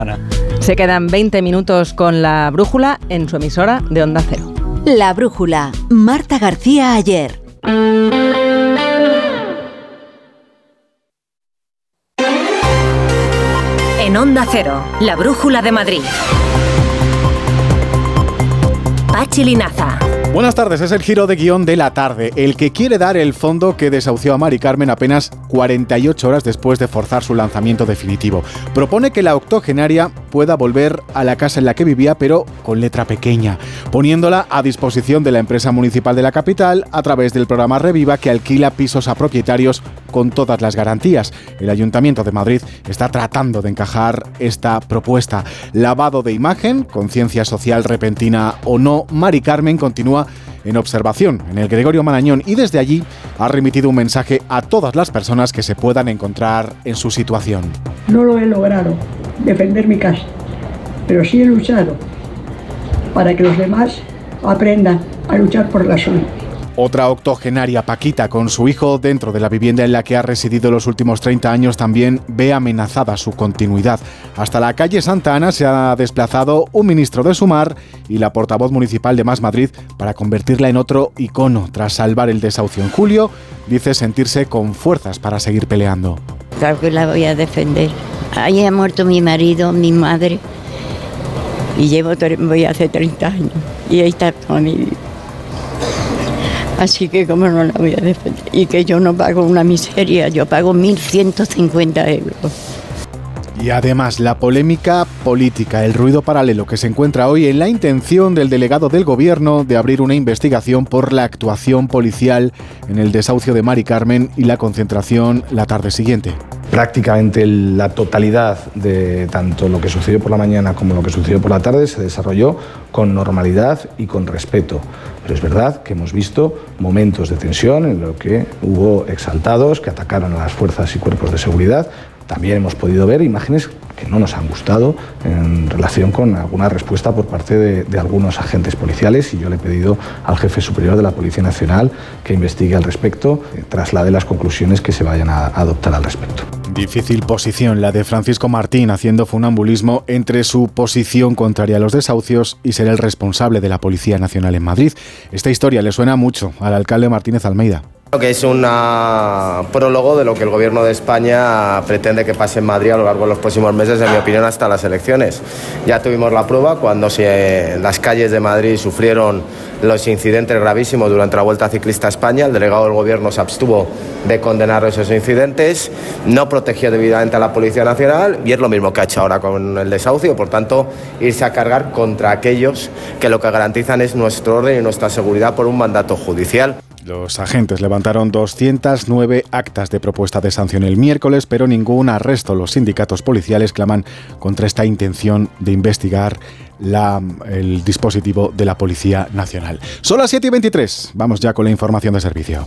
Se quedan 20 minutos con La Brújula en su emisora de Onda Cero. La Brújula, Marta García Ayer. En Onda Cero, La Brújula de Madrid. Pachi Linaza. Buenas tardes, es el giro de guión de la tarde, el que quiere dar el fondo que desahució a Mari Carmen apenas 48 horas después de forzar su lanzamiento definitivo. Propone que la octogenaria pueda volver a la casa en la que vivía, pero con letra pequeña, poniéndola a disposición de la empresa municipal de la capital a través del programa Reviva, que alquila pisos a propietarios con todas las garantías. El Ayuntamiento de Madrid está tratando de encajar esta propuesta. Lavado de imagen, conciencia social repentina o no, Mari Carmen continúa en observación en el Gregorio Marañón y desde allí ha remitido un mensaje a todas las personas que se puedan encontrar en su situación. No lo he logrado, defender mi casa, pero sí he luchado para que los demás aprendan a luchar por la suya. Otra octogenaria, Paquita, con su hijo dentro de la vivienda en la que ha residido los últimos 30 años, también ve amenazada su continuidad. Hasta la calle Santa Ana se ha desplazado un ministro de Sumar y la portavoz municipal de Más Madrid para convertirla en otro icono. Tras salvar el desahucio en julio, dice sentirse con fuerzas para seguir peleando. Claro que la voy a defender. Ahí ha muerto mi marido, mi madre, y voy hace 30 años, y ahí está toda mi vida. Así que cómo no la voy a defender. Y que yo no pago una miseria, yo pago 1.150 euros. Y además la polémica política, el ruido paralelo que se encuentra hoy en la intención del delegado del gobierno de abrir una investigación por la actuación policial en el desahucio de Mari Carmen y la concentración la tarde siguiente. Prácticamente la totalidad de tanto lo que sucedió por la mañana como lo que sucedió por la tarde se desarrolló con normalidad y con respeto. Pero es verdad que hemos visto momentos de tensión en los que hubo exaltados que atacaron a las fuerzas y cuerpos de seguridad. También hemos podido ver imágenes que no nos han gustado en relación con alguna respuesta por parte de algunos agentes policiales, y yo le he pedido al jefe superior de la Policía Nacional que investigue al respecto, traslade las conclusiones que se vayan a adoptar al respecto. Difícil posición la de Francisco Martín, haciendo funambulismo entre su posición contraria a los desahucios y ser el responsable de la Policía Nacional en Madrid. Esta historia le suena mucho al alcalde Martínez Almeida. Que es un prólogo de lo que el Gobierno de España pretende que pase en Madrid a lo largo de los próximos meses, en mi opinión, hasta las elecciones. Ya tuvimos la prueba cuando las calles de Madrid sufrieron los incidentes gravísimos durante la Vuelta Ciclista a España. El delegado del Gobierno se abstuvo de condenar esos incidentes, no protegió debidamente a la Policía Nacional, y es lo mismo que ha hecho ahora con el desahucio. Por tanto, irse a cargar contra aquellos que lo que garantizan es nuestro orden y nuestra seguridad por un mandato judicial. Los agentes levantaron 209 actas de propuesta de sanción el miércoles, pero ningún arresto. Los sindicatos policiales claman contra esta intención de investigar el dispositivo de la Policía Nacional. Son las 7:23. Vamos ya con la información de servicio.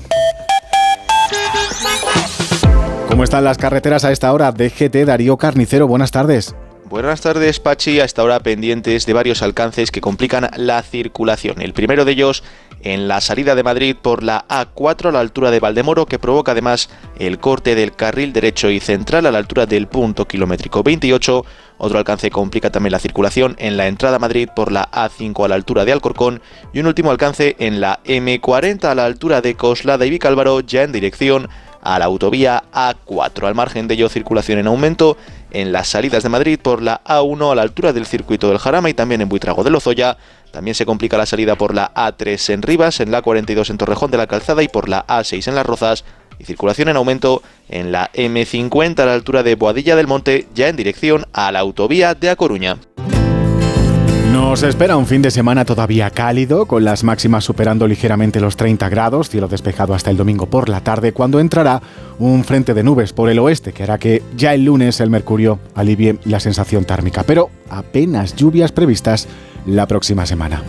¿Cómo están las carreteras a esta hora? DGT, Darío Carnicero, buenas tardes. Buenas tardes, Pachi. A esta hora pendientes de varios alcances que complican la circulación. El primero de ellos en la salida de Madrid por la A4 a la altura de Valdemoro, que provoca además el corte del carril derecho y central a la altura del punto kilométrico 28. Otro alcance complica también la circulación en la entrada a Madrid por la A5 a la altura de Alcorcón, y un último alcance en la M40 a la altura de Coslada y Vicálvaro, ya en dirección a la autovía A4. Al margen de ello, circulación en aumento en las salidas de Madrid por la A1 a la altura del circuito del Jarama y también en Buitrago de Lozoya. También se complica la salida por la A3 en Rivas, en la A42 en Torrejón de la Calzada y por la A6 en Las Rozas. Y circulación en aumento en la M50 a la altura de Boadilla del Monte, ya en dirección a la autovía de A Coruña. Nos espera un fin de semana todavía cálido, con las máximas superando ligeramente los 30 grados, cielo despejado hasta el domingo por la tarde, cuando entrará un frente de nubes por el oeste, que hará que ya el lunes el mercurio alivie la sensación térmica, pero apenas lluvias previstas la próxima semana.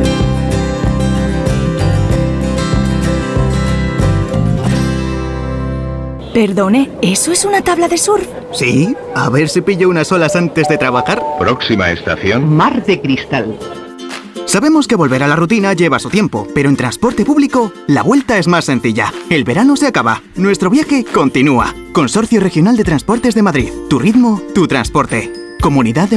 Perdone, ¿eso es una tabla de surf? Sí, a ver si pillo unas olas antes de trabajar. Próxima estación: Mar de Cristal. Sabemos que volver a la rutina lleva su tiempo, pero en transporte público la vuelta es más sencilla. El verano se acaba, nuestro viaje continúa. Consorcio Regional de Transportes de Madrid. Tu ritmo, tu transporte. Comunidad de